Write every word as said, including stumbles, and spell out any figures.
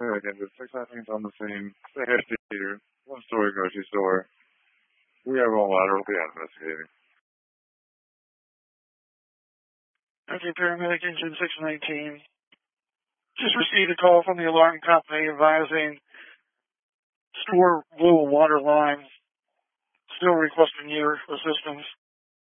Hey, again, the six nineteen's on the scene. Say hey, Peter. One story grocery store. We have on lateral. Be investigating. Okay, paramedic engine six nineteen. Just received a call from the alarm company advising store blue water line. Still requesting your assistance.